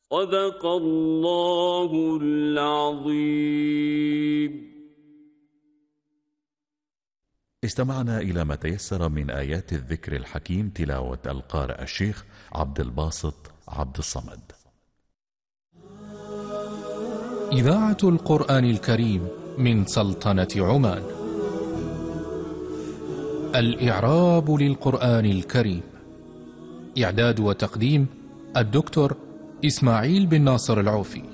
صدق الله العظيم. استمعنا إلى ما تيسر من آيات الذكر الحكيم، تلاوة القارئ الشيخ عبد الباسط عبد الصمد. إذاعة القرآن الكريم من سلطنة عمان. الإعراب للقرآن الكريم. إعداد وتقديم الدكتور إسماعيل بن ناصر العوفي.